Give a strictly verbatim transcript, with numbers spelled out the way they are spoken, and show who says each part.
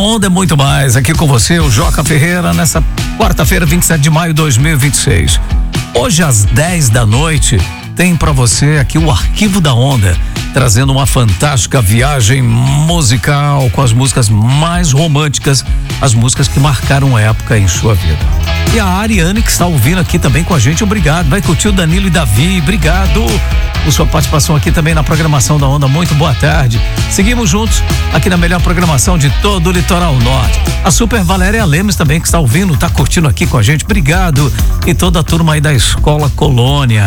Speaker 1: Onda é muito mais. Aqui com você, o Joca Ferreira, nessa quarta-feira, vinte e sete de maio de dois mil e vinte e seis. Hoje, às dez da noite, tem pra você aqui o Arquivo da Onda, trazendo uma fantástica viagem musical com as músicas mais românticas, as músicas que marcaram época em sua vida. E a Ariane, que está ouvindo aqui também com a gente, obrigado. Vai curtir o Danilo e Davi, obrigado por sua participação aqui também na programação da Onda. Muito boa tarde. Seguimos juntos aqui na melhor programação de todo o Litoral Norte. A Super Valéria Lemes também, que está ouvindo, está curtindo aqui com a gente, obrigado. E toda a turma aí da Escola Colônia.